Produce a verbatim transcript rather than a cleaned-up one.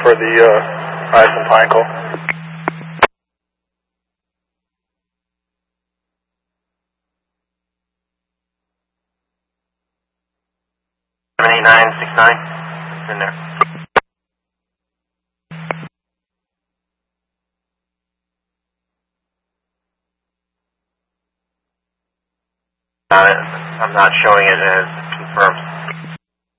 for the uh, Ice and Pine call. seven eight nine six nine, it's in there. Got it. I'm not showing it as confirmed.